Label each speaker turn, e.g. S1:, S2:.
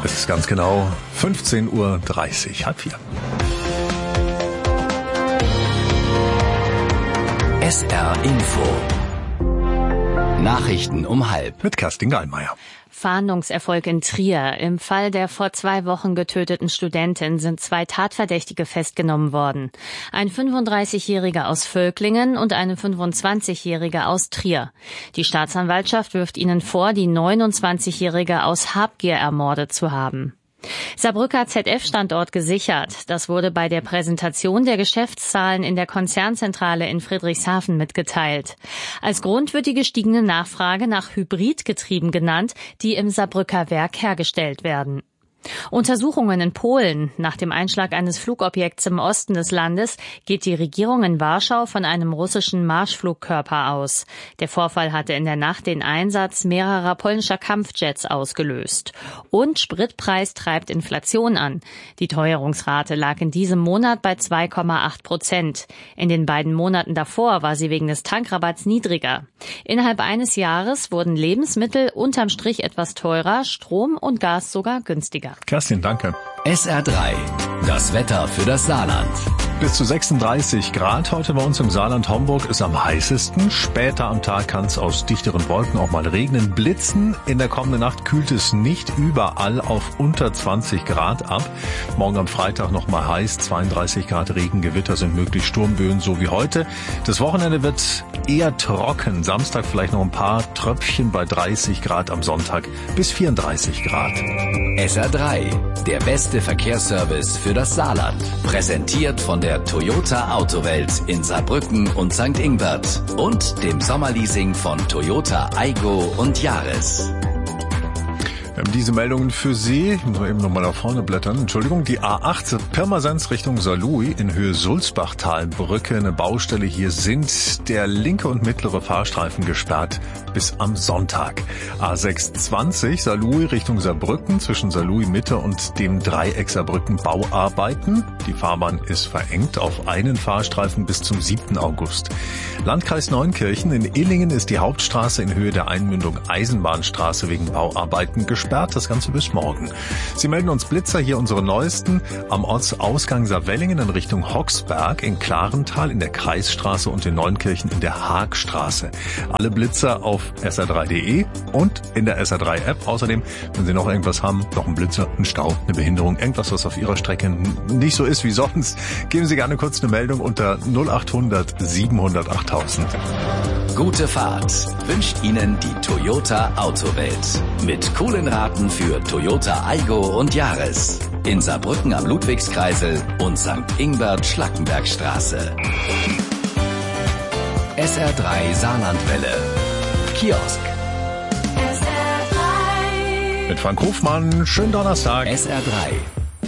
S1: Es ist ganz genau 15:30 Uhr, halb vier.
S2: SR Info. Nachrichten um halb.
S1: Mit Kerstin Gallmeier.
S3: Fahndungserfolg in Trier. Im Fall der vor 2 Wochen getöteten Studentin sind 2 Tatverdächtige festgenommen worden. Ein 35-Jähriger aus Völklingen und eine 25-Jährige aus Trier. Die Staatsanwaltschaft wirft ihnen vor, die 29-Jährige aus Habgier ermordet zu haben. Saarbrücker ZF-Standort gesichert. Das wurde bei der Präsentation der Geschäftszahlen in der Konzernzentrale in Friedrichshafen mitgeteilt. Als Grund wird die gestiegene Nachfrage nach Hybridgetrieben genannt, die im Saarbrücker Werk hergestellt werden. Untersuchungen in Polen. Nach dem Einschlag eines Flugobjekts im Osten des Landes geht die Regierung in Warschau von einem russischen Marschflugkörper aus. Der Vorfall hatte in der Nacht den Einsatz mehrerer polnischer Kampfjets ausgelöst. Und Spritpreis treibt Inflation an. Die Teuerungsrate lag in diesem Monat bei 2,8%. In den beiden Monaten davor war sie wegen des Tankrabatts niedriger. Innerhalb eines Jahres wurden Lebensmittel unterm Strich etwas teurer, Strom und Gas sogar günstiger.
S1: Kerstin, danke.
S2: SR3, das Wetter für das Saarland.
S1: Bis zu 36 Grad heute bei uns im Saarland. Homburg ist am heißesten. Später am Tag kann es aus dichteren Wolken auch mal regnen, blitzen. In der kommenden Nacht kühlt es nicht überall auf unter 20 Grad ab. Morgen am Freitag noch mal heiß, 32 Grad Regen, Gewitter sind möglich, Sturmböen so wie heute. Das Wochenende wird eher trocken. Samstag vielleicht noch ein paar Tröpfchen bei 30 Grad, am Sonntag bis 34 Grad.
S2: SR3, der beste Verkehrsservice für das Saarland. Präsentiert von der Toyota Autowelt in Saarbrücken und St. Ingbert und dem Sommerleasing von Toyota Aygo und Yaris.
S1: Wir haben diese Meldungen für Sie. Ich muss mal eben noch mal nach vorne blättern. Entschuldigung, die A8 Pirmasens Richtung Saarlouis in Höhe Sulzbachtalbrücke. Eine Baustelle. Hier sind der linke und mittlere Fahrstreifen gesperrt bis am Sonntag. A620 Saarlouis Richtung Saarbrücken zwischen Saarlouis Mitte und dem Dreieck Saarbrücken Bauarbeiten. Die Fahrbahn ist verengt auf einen Fahrstreifen bis zum 7. August. Landkreis Neunkirchen in Illingen ist die Hauptstraße in Höhe der Einmündung Eisenbahnstraße wegen Bauarbeiten gesperrt. Das Ganze bis morgen. Sie melden uns Blitzer, hier unsere neuesten. Am Ortsausgang Saarwellingen in Richtung Hoxberg, in Klarental in der Kreisstraße und in Neunkirchen in der Haagstraße. Alle Blitzer auf sr3.de und in der SR3-App. Außerdem, wenn Sie noch irgendwas haben, noch einen Blitzer, einen Stau, eine Behinderung, irgendwas, was auf Ihrer Strecke nicht so ist wie sonst, geben Sie gerne kurz eine Meldung unter 0800 700 8000.
S2: Gute Fahrt wünscht Ihnen die Toyota Autowelt. Mit coolen Raten für Toyota Aygo und Yaris. In Saarbrücken am Ludwigskreisel und St. Ingbert Schlackenbergstraße. SR3 Saarlandwelle. Kiosk.
S3: SR3.
S1: Mit Frank Hofmann, schönen Donnerstag.
S2: SR3.